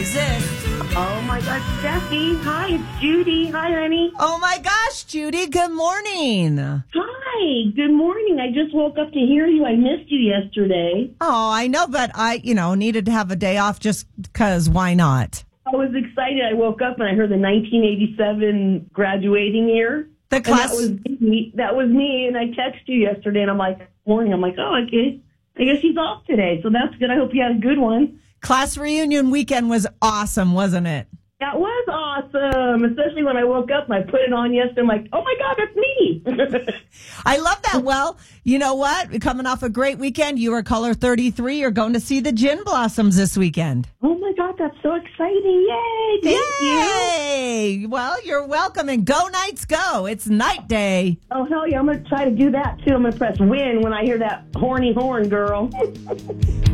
Who's this? Oh my gosh, Steffi. Hi, it's Judy. Hi, honey. Oh my gosh, Judy, good morning. Hi, good morning. I just woke up to hear you. I missed you yesterday. Oh, I know, but I, needed to have a day off just because why not? I was excited. I woke up and I heard the 1987 graduating year. The class. That was me. And I texted you yesterday and I'm like, morning. I'm like, oh, okay. I guess he's off today. So that's good. I hope you had a good one. Class reunion weekend was awesome, wasn't it? That was awesome, especially when I woke up and I put it on yesterday. I'm like, oh, my God, that's me. I love that. Well, you know what? Coming off a great weekend, you were color 33. You're going to see the Gin Blossoms this weekend. Oh, my God, that's so exciting. Yay. Thank you. Yay. Well, you're welcome. And go Knights, go. It's night day. Oh, hell yeah. I'm going to try to do that, too. I'm going to press win when I hear that horny horn, girl.